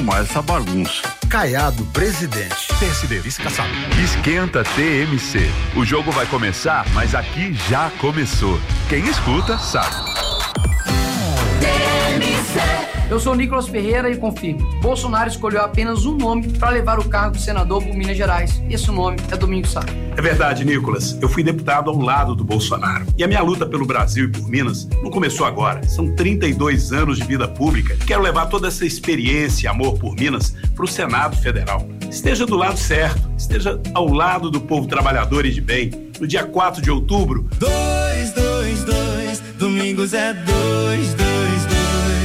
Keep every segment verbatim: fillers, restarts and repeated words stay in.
essa bagunça. Caiado, presidente. P S D, vice-caçado. Esquenta T M C. O jogo vai começar, mas aqui já começou. Quem escuta, sabe. T M C. Eu sou Nicolas Ferreira e confirmo. Bolsonaro escolheu apenas um nome para levar o cargo de senador por Minas Gerais. Esse nome é Domingos Sá. É verdade, Nicolas. Eu fui deputado ao lado do Bolsonaro. E a minha luta pelo Brasil e por Minas não começou agora. São trinta e dois anos de vida pública. Quero levar toda essa experiência e amor por Minas para o Senado Federal. Esteja do lado certo. Esteja ao lado do povo trabalhador e de bem. No dia quatro de outubro... Dois, dois, dois. Domingos é dois, dois, dois.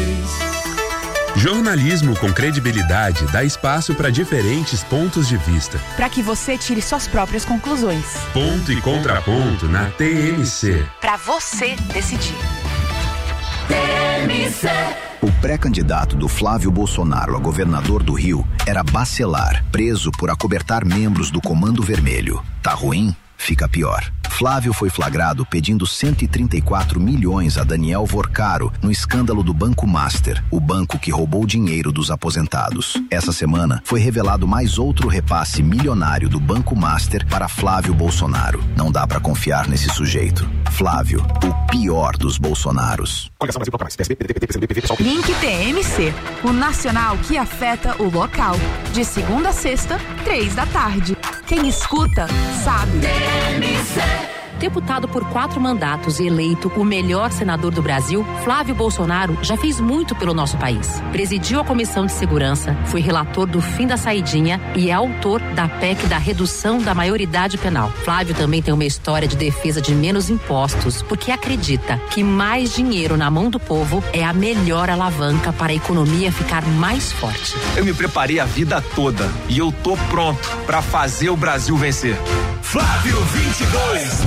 Jornalismo com credibilidade dá espaço para diferentes pontos de vista. Para que você tire suas próprias conclusões. Ponto e contraponto na T M C. Para você decidir. T M C. O pré-candidato do Flávio Bolsonaro a governador do Rio era Bacelar, preso por acobertar membros do Comando Vermelho. Tá ruim? Fica pior. Flávio foi flagrado pedindo cento e trinta e quatro milhões a Daniel Vorcaro no escândalo do Banco Master, o banco que roubou dinheiro dos aposentados. Essa semana foi revelado mais outro repasse milionário do Banco Master para Flávio Bolsonaro. Não dá pra confiar nesse sujeito. Flávio, o pior dos Bolsonaros. Link T M C, o nacional que afeta o local. De segunda a sexta, três da tarde. Quem escuta, sabe. T M C. Deputado por quatro mandatos e eleito o melhor senador do Brasil, Flávio Bolsonaro já fez muito pelo nosso país. Presidiu a Comissão de Segurança, foi relator do fim da saidinha e é autor da P E C da redução da maioridade penal. Flávio também tem uma história de defesa de menos impostos, porque acredita que mais dinheiro na mão do povo é a melhor alavanca para a economia ficar mais forte. Eu me preparei a vida toda e eu tô pronto para fazer o Brasil vencer. Flávio vinte e dois.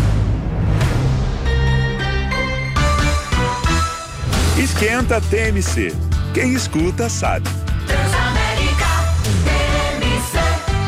Esquenta T M C. Quem escuta, sabe. Transamérica, T M C.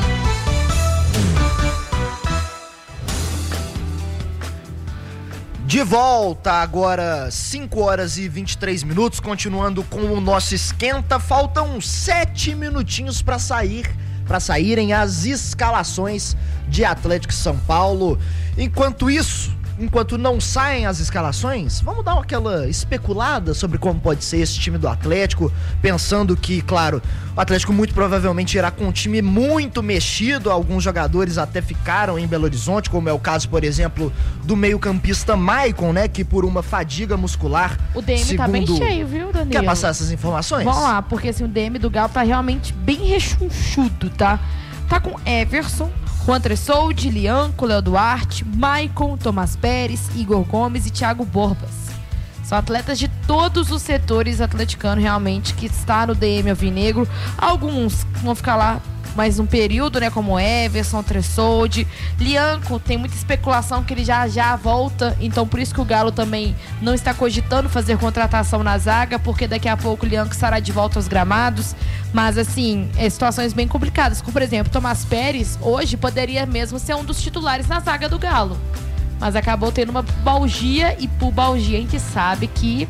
De volta agora, cinco horas e vinte e três minutos, continuando com o nosso esquenta. Faltam sete minutinhos para sair, para saírem as escalações de Atlético e São Paulo. Enquanto isso, enquanto não saem as escalações, vamos dar aquela especulada sobre como pode ser esse time do Atlético, pensando que, claro, o Atlético muito provavelmente irá com um time muito mexido. Alguns jogadores até ficaram em Belo Horizonte, como é o caso, por exemplo, do meio-campista Maicon, né, que por uma fadiga muscular... O D M segundo... tá bem cheio, viu, Danilo? Quer passar essas informações? Vamos lá, porque assim, o D M do Galo tá realmente bem rechonchudo, tá? Tá com Everson, Juan Tressoldi, Lianco, Léo Duarte, Maicon, Tomás Pérez, Igor Gomes e Thiago Borbas. São atletas de todos os setores atleticanos realmente que está no D M alvinegro. Alguns vão ficar lá mais um período, né, como Everson, Tressoldi, Lianco, tem muita especulação que ele já já volta, então por isso que o Galo também não está cogitando fazer contratação na zaga, porque daqui a pouco o Lianco estará de volta aos gramados. Mas assim, é situações bem complicadas, como por exemplo, Tomás Pérez hoje poderia mesmo ser um dos titulares na zaga do Galo, mas acabou tendo uma pubalgia, e pubalgia a gente sabe que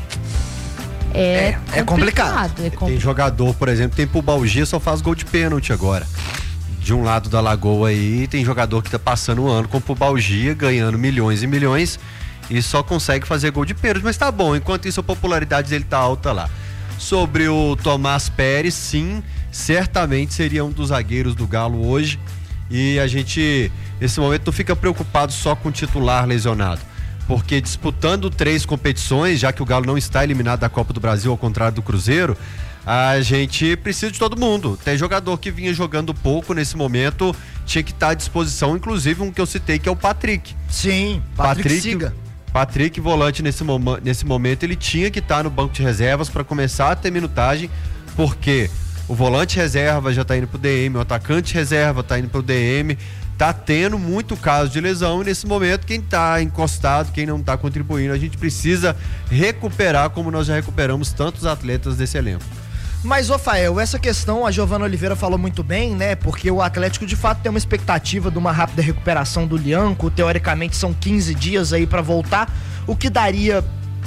É, é, é complicado. complicado. É complicado. Tem jogador, por exemplo, tem pubalgia, só faz gol de pênalti agora. De um lado da lagoa aí, tem jogador que tá passando um ano com pubalgia, ganhando milhões e milhões e só consegue fazer gol de pênalti. Mas tá bom, enquanto isso a popularidade dele tá alta lá. Sobre o Tomás Pérez, sim, certamente seria um dos zagueiros do Galo hoje. E a gente, nesse momento, não fica preocupado só com o titular lesionado, porque disputando três competições, já que o Galo não está eliminado da Copa do Brasil, ao contrário do Cruzeiro, a gente precisa de todo mundo. Tem jogador que vinha jogando pouco nesse momento, tinha que estar à disposição, inclusive um que eu citei, que é o Patrick. Sim, Patrick, Patrick Siga. Patrick, volante, nesse, mom- nesse momento, ele tinha que estar no banco de reservas para começar a ter minutagem, porque o volante reserva já está indo pro D M, o atacante reserva está indo pro D M, tá tendo muito caso de lesão, e nesse momento quem tá encostado, quem não tá contribuindo, a gente precisa recuperar como nós já recuperamos tantos atletas desse elenco. Mas, Rafael, essa questão a Giovana Oliveira falou muito bem, né? Porque o Atlético de fato tem uma expectativa de uma rápida recuperação do Lianco. Teoricamente são quinze dias aí pra voltar, o que daria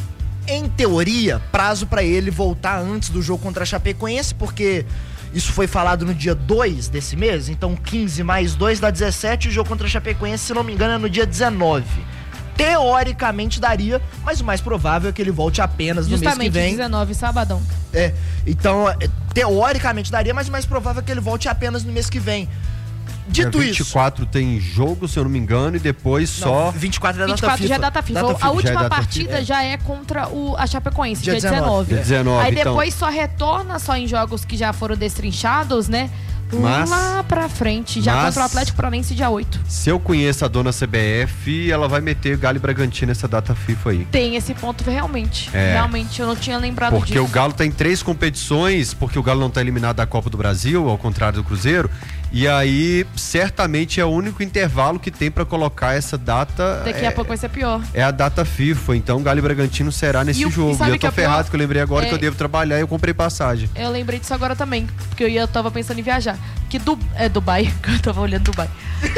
em teoria, prazo pra ele voltar antes do jogo contra a Chapecoense, porque isso foi falado no dia dois desse mês, então quinze mais dois dá dezessete, o jogo contra a Chapecoense, se não me engano, é no dia dezenove. Teoricamente daria, mas o mais provável é que ele volte apenas no Justamente, mês que vem. dezenove, sabadão. É, então, teoricamente daria, mas o mais provável é que ele volte apenas no mês que vem. Dito Dia vinte e quatro isso. tem jogo, se eu não me engano, e depois Não, só. vinte e quatro é vinte e data quatro FIFA. já é data FIFA. Data A FIFA. última Já é data partida FIFA. já é contra o, a Chapecoense, Dia dia dezenove. Dia dezenove, Aí então. depois só retorna só em jogos que já foram destrinchados, né? Mas- lá pra frente, já mas- contra o Atlético Paranaense dia oito. Se eu conheço a dona C B F, ela vai meter Galo e Bragantino nessa data FIFA aí. Tem esse ponto realmente. É. Realmente, eu não tinha lembrado Porque disso. o Galo tá em três competições, porque o Galo não tá eliminado da Copa do Brasil, ao contrário do Cruzeiro. E aí, certamente é o único intervalo que tem pra colocar essa data. Daqui é, a pouco vai ser pior. é a data FIFA. Então, Galo e Bragantino será nesse E o- e jogo. E, sabe eu que tô é pior? ferrado, que eu lembrei agora É- que eu devo trabalhar e eu comprei passagem. Eu lembrei disso agora também, porque eu ia, eu tava pensando em viajar. Que du, é Dubai, que eu tava olhando Dubai.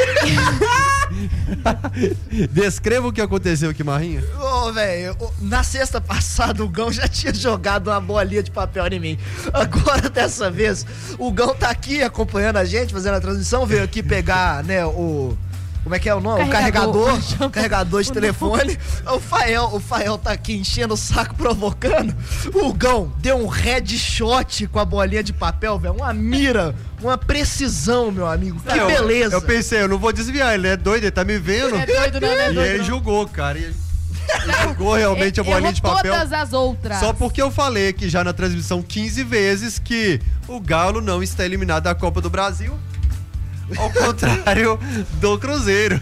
Descreva o que aconteceu aqui, Marrinha. Ô, velho, na sexta passada o Gão já tinha jogado uma bolinha de papel em mim. Agora, dessa vez, o Gão tá aqui acompanhando a gente, fazendo a transmissão, veio aqui pegar, né, o... Como é que é o nome? Carregador. O carregador. carregador de telefone. O Fael, o Fael tá aqui enchendo o saco, provocando. O Gão deu um headshot com a bolinha de papel, velho. Uma mira, uma precisão, meu amigo. Que Eu- beleza. Eu pensei, eu não vou desviar, ele é doido, ele tá me vendo. É doido, não, não é E doido, ele não. jogou, cara. E ele ele jogou realmente a bolinha Errou de papel. todas as outras. Só porque eu falei aqui já na transmissão quinze vezes que o Galo não está eliminado da Copa do Brasil. Ao contrário do Cruzeiro.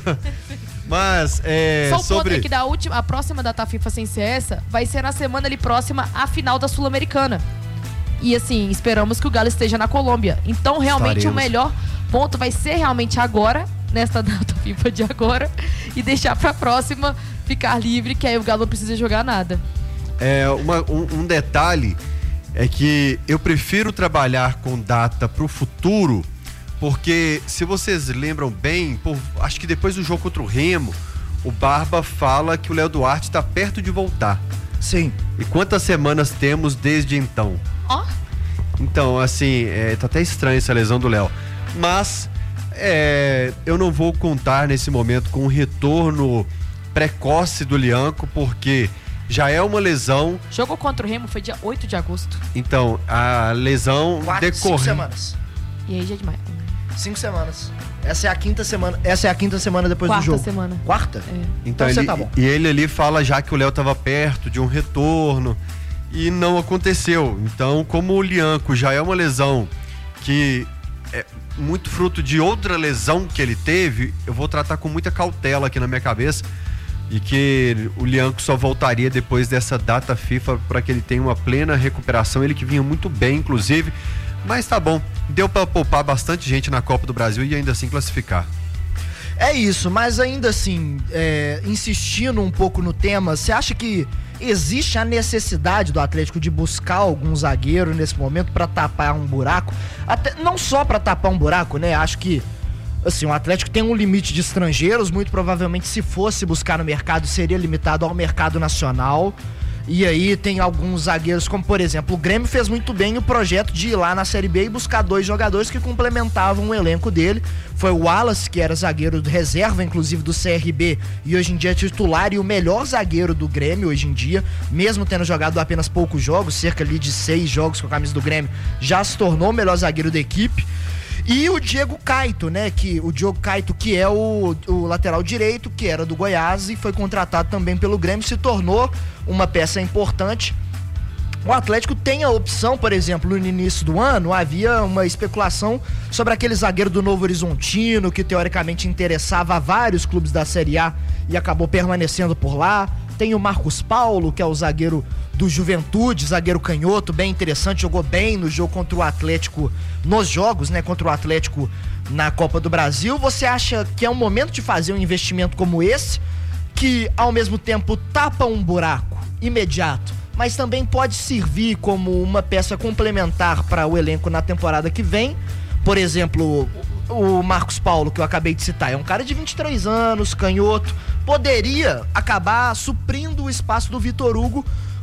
Mas, é. Só o ponto sobre... é que da última, a próxima data FIFA sem ser essa vai ser na semana ali próxima à final da Sul-Americana. E assim, esperamos que o Galo esteja na Colômbia. Então, realmente, Estaremos. o melhor ponto vai ser realmente agora, nesta data FIFA de agora, e deixar pra próxima ficar livre, que aí o Galo não precisa jogar nada. É, uma- um, um detalhe é que eu prefiro trabalhar com data pro futuro, porque se vocês lembram bem, por- acho que depois do jogo contra o Remo, o Barba fala que o Léo Duarte tá perto de voltar. Sim. E quantas semanas temos desde então? Ó. Então, assim, é, tá até estranha essa lesão do Léo. Mas é, eu não vou contar nesse momento com um retorno precoce do Lianco, porque já é uma lesão. Jogou contra o Remo, foi dia oito de agosto. Então, a lesão Quatro, cinco decorre. semanas. E aí já é demais. Cinco semanas. Essa é a quinta semana. Essa é a quinta semana depois Quarta do jogo. semana. Quarta? É. Então, Então você ele, tá bom. e ele ali fala já que o Léo tava perto de um retorno e não aconteceu. Então, como o Lianco já é uma lesão que é muito fruto de outra lesão que ele teve, eu vou tratar com muita cautela aqui na minha cabeça e que o Lianco só voltaria depois dessa data FIFA para que ele tenha uma plena recuperação. Ele que vinha muito bem, inclusive. Mas tá bom, deu para poupar bastante gente na Copa do Brasil e ainda assim classificar. É isso, mas ainda assim, é, insistindo um pouco no tema, você acha que existe a necessidade do Atlético de buscar algum zagueiro nesse momento pra tapar um buraco? Até, não só pra tapar um buraco, né? Acho que assim, o Atlético tem um limite de estrangeiros, muito provavelmente se fosse buscar no mercado seria limitado ao mercado nacional. E aí tem alguns zagueiros, como por exemplo, o Grêmio fez muito bem o projeto de ir lá na Série B e buscar dois jogadores que complementavam o elenco dele. Foi o Wallace, que era zagueiro de reserva, inclusive do C R B, e hoje em dia é titular e o melhor zagueiro do Grêmio hoje em dia, mesmo tendo jogado apenas poucos jogos, cerca ali de seis jogos com a camisa do Grêmio, já se tornou o melhor zagueiro da equipe. E o Diego Caito, né, que o Diogo Caito, que é o, o lateral direito, que era do Goiás e foi contratado também pelo Grêmio, se tornou uma peça importante. O Atlético tem a opção, por exemplo, no início do ano, havia uma especulação sobre aquele zagueiro do Novo Horizontino, que teoricamente interessava a vários clubes da Série A e acabou permanecendo por lá. Tem o Marcos Paulo, que é o zagueiro do Juventude, zagueiro canhoto, bem interessante, jogou bem no jogo contra o Atlético, nos jogos, né, contra o Atlético na Copa do Brasil. Você acha que é um momento de fazer um investimento como esse, que ao mesmo tempo tapa um buraco imediato, mas também pode servir como uma peça complementar para o elenco na temporada que vem? Por exemplo, o Marcos Paulo, que eu acabei de citar, é um cara de vinte e três anos, canhoto, poderia acabar suprindo o espaço do Vitor Hugo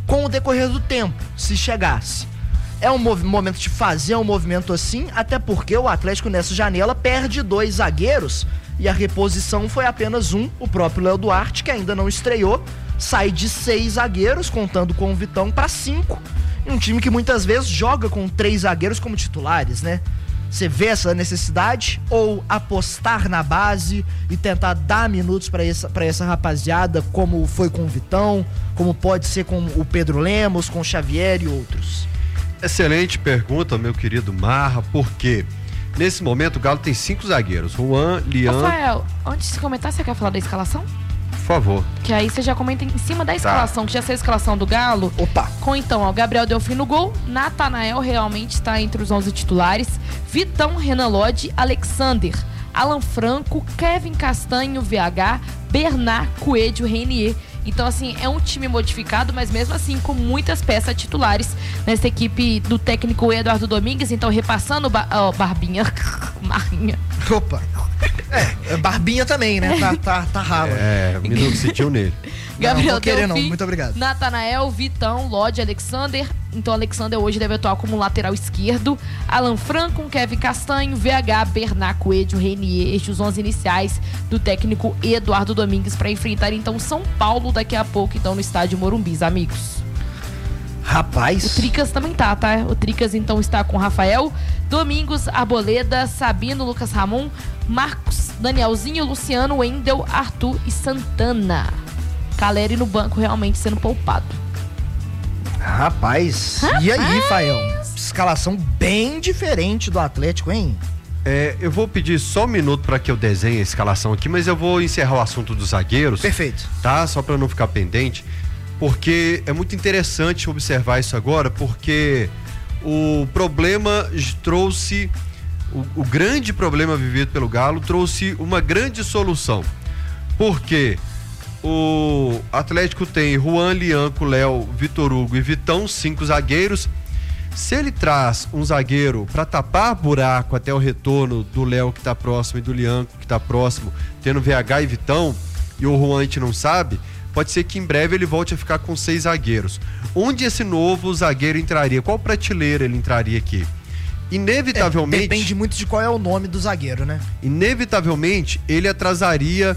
com o decorrer do tempo, se chegasse. É um mov- momento de fazer um movimento assim, até porque o Atlético nessa janela perde dois zagueiros e a reposição foi apenas um, o próprio Léo Duarte, que ainda não estreou, sai de seis zagueiros, contando com o Vitão, para cinco. E um time que muitas vezes joga com três zagueiros como titulares, né? Você vê essa necessidade ou apostar na base e tentar dar minutos para essa, pra essa rapaziada, como foi com o Vitão, como pode ser com o Pedro Lemos, com o Xavier e outros? Excelente pergunta, meu querido Marra, porque nesse momento o Galo tem cinco zagueiros, Juan, Lian... Rafael, antes de comentar, você quer falar da escalação? Por favor. Que aí você já comenta em cima da escalação, tá. Que já sei a escalação do Galo. Opa. Com então, ó, Gabriel Delfim no gol, Natanael realmente está entre os onze titulares, Vitão, Renan Lodge, Alexander, Alan Franco, Kevin Castanho, V H, Bernard, Coelho, Renier. Então, assim, é um time modificado, mas mesmo assim com muitas peças titulares nessa equipe do técnico Eduardo Domingues. Então, repassando, ba oh, Barbinha, Marinha. Opa. É, Barbinha também, né? Tá, tá, tá ralo. É, o menino sentiu nele. Gabriel não, querer, Delfim, não. Muito obrigado. Natanael, Vitão, Lodge, Alexander. Então, Alexander hoje deve atuar como lateral esquerdo. Alan Franco, Kevin Castanho, V H, Bernard, Coelho, Renier. Estes os onze iniciais do técnico Eduardo Domingues para enfrentar, então, São Paulo daqui a pouco, então, no estádio Morumbis, amigos. Rapaz. O Tricas também tá, tá? O Tricas, então, está com Rafael, Domingos, Arboleda, Sabino, Lucas Ramon, Marcos, Danielzinho, Luciano, Wendel, Arthur e Santana. Caleri no banco realmente sendo poupado. Rapaz. Rapaz. E aí, Rafael? Escalação bem diferente do Atlético, hein? É, eu vou pedir só um minuto para que eu desenhe a escalação aqui, mas eu vou encerrar o assunto dos zagueiros. Perfeito. Tá? Só para não ficar pendente, porque é muito interessante observar isso agora, porque o problema trouxe, o, o grande problema vivido pelo Galo trouxe uma grande solução. Porque o Atlético tem Juan, Lianco, Léo, Vitor Hugo e Vitão, cinco zagueiros. Se ele traz um zagueiro para tapar buraco até o retorno do Léo, que tá próximo, e do Lianco, que tá próximo, tendo V H e Vitão, e o Juan a gente não sabe, pode ser que em breve ele volte a ficar com seis zagueiros. Onde esse novo zagueiro entraria? Qual prateleira ele entraria aqui? Inevitavelmente... É, depende muito de qual é o nome do zagueiro, né? Inevitavelmente, ele atrasaria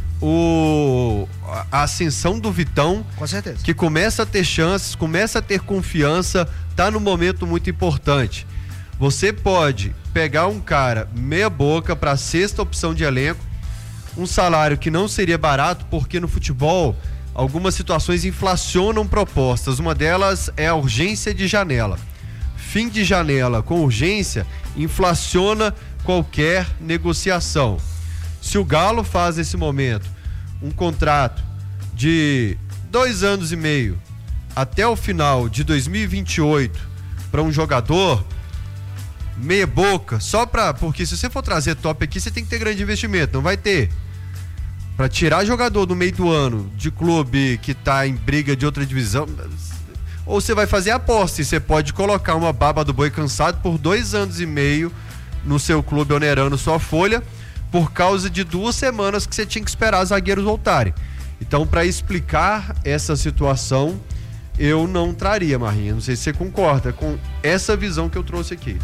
o, a ascensão do Vitão. Com certeza. Que começa a ter chances, começa a ter confiança, tá num momento muito importante. Você pode pegar um cara meia boca para sexta opção de elenco, um salário que não seria barato, porque no futebol algumas situações inflacionam propostas. Uma delas é a urgência de janela. Fim de janela com urgência inflaciona qualquer negociação. Se o Galo faz nesse momento um contrato de dois anos e meio até o final de dois mil e vinte e oito para um jogador meia boca, só para, porque se você for trazer top aqui, você tem que ter grande investimento, não vai ter. Para tirar jogador do meio do ano de clube que tá em briga de outra divisão, ou você vai fazer aposta e você pode colocar uma baba do boi cansado por dois anos e meio no seu clube, onerando sua folha por causa de duas semanas que você tinha que esperar zagueiros voltarem. Então, para explicar essa situação, eu não traria, Marrinha. Não sei se você concorda com essa visão que eu trouxe aqui.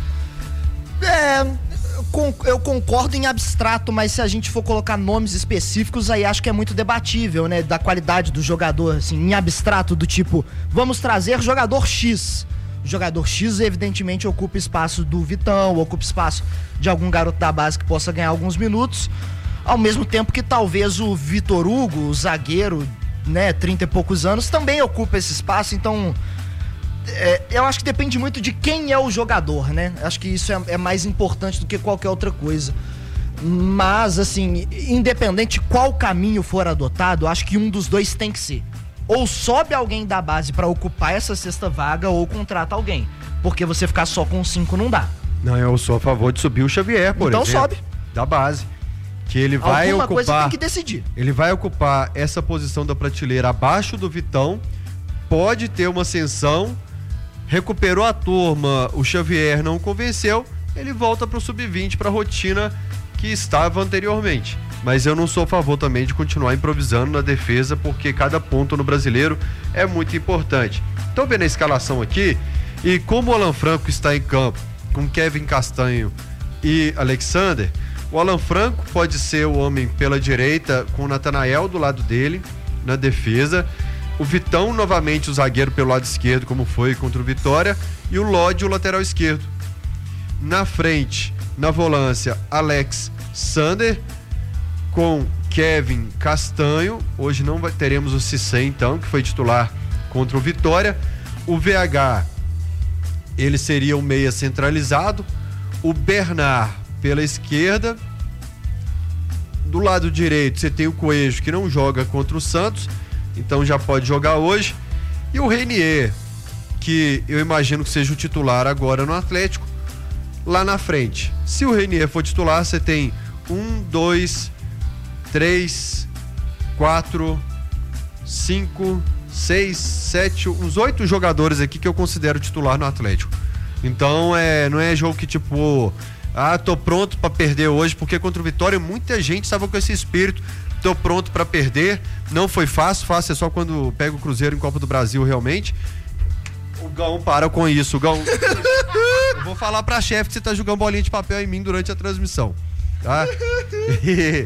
É, eu concordo em abstrato, mas se a gente for colocar nomes específicos, aí acho que é muito debatível, né? Da qualidade do jogador, assim, em abstrato, do tipo, vamos trazer jogador X. O jogador X, evidentemente, ocupa espaço do Vitão, ocupa espaço de algum garoto da base que possa ganhar alguns minutos, ao mesmo tempo que talvez o Vitor Hugo, o zagueiro, né, trinta e poucos anos, também ocupa esse espaço. Então, é, eu acho que depende muito de quem é o jogador, né? Acho que isso é, é mais importante do que qualquer outra coisa. Mas, assim, independente de qual caminho for adotado, acho que um dos dois tem que ser. Ou sobe alguém da base pra ocupar essa sexta vaga, ou contrata alguém. Porque você ficar só com cinco não dá. Não, eu sou a favor de subir o Xavier, por então exemplo. Então sobe. Da base. Que ele vai Alguma ocupar... coisa tem que decidir. Ele vai ocupar essa posição da prateleira abaixo do Vitão, pode ter uma ascensão, recuperou a turma, o Xavier não convenceu, ele volta pro sub vinte, pra rotina que estava anteriormente. Mas eu não sou a favor também de continuar improvisando na defesa, porque cada ponto no Brasileiro é muito importante. Tô vendo a escalação aqui, e como o Alan Franco está em campo com Kevin Castanho e Alexander, o Alan Franco pode ser o homem pela direita com o Natanael do lado dele, na defesa. O Vitão, novamente, o zagueiro pelo lado esquerdo, como foi contra o Vitória. E o Lodi, o lateral esquerdo. Na frente, na volância, Alex Sander, com Kevin Castanho. Hoje não vai, teremos o Cissé, então, que foi titular contra o Vitória. O V H, ele seria o meia centralizado. O Bernard pela esquerda. Do lado direito, você tem o Coelho, que não joga contra o Santos, então já pode jogar hoje. E o Reinier, que eu imagino que seja o titular agora no Atlético, lá na frente. Se o Reinier for titular, você tem um, dois, três, quatro, cinco, seis, sete, uns oito jogadores aqui que eu considero titular no Atlético. Então é, não é jogo que tipo, ah, tô pronto pra perder hoje, porque contra o Vitória muita gente estava com esse espírito, tô pronto pra perder. Não foi fácil, fácil é só quando pega o Cruzeiro em Copa do Brasil realmente. O Gão para com isso, o Gão. Eu vou falar pra chefe que você tá jogando bolinha de papel em mim durante a transmissão, tá? E...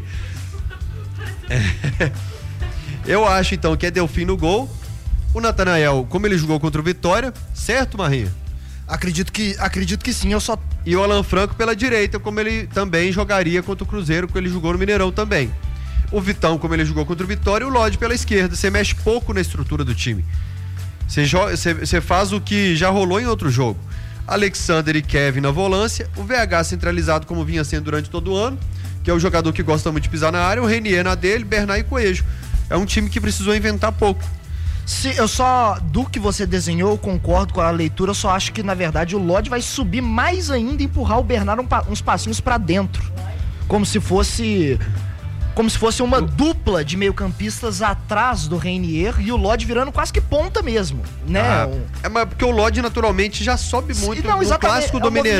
É... Eu acho então que é Delfim no gol. O Natanael, como ele jogou contra o Vitória, certo, Marrinha? Acredito que, acredito que sim, eu só... E o Alan Franco pela direita, como ele também jogaria contra o Cruzeiro, como ele jogou no Mineirão também. O Vitão, como ele jogou contra o Vitória, e o Lodi pela esquerda. Você mexe pouco na estrutura do time. Você, joga, você, você faz o que já rolou em outro jogo. Alexander e Kevin na volância, o V H centralizado como vinha sendo durante todo o ano, que é o jogador que gosta muito de pisar na área, o Reinier na dele, Bernard e Coelho. É um time que precisou inventar pouco. Se eu só, do que você desenhou, eu concordo com a leitura, eu só acho que, na verdade, o Lodi vai subir mais ainda e empurrar o Bernard um, uns passinhos pra dentro. Como se fosse... Como se fosse uma dupla de meio-campistas atrás do Reinier e o Lodi virando quase que ponta mesmo, né? Ah, é, mas porque o Lodi naturalmente já sobe muito. Não, no clássico do Mineirão.